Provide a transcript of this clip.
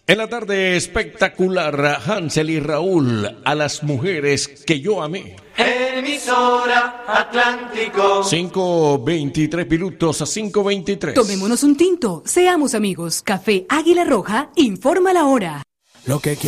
En la tarde espectacular, Hansel y Raúl, a las mujeres que yo amé. Emisora Atlántico. 5:23 minutos a 5:23. Tomémonos un tinto, seamos amigos. Café Águila Roja informa la hora. Lo que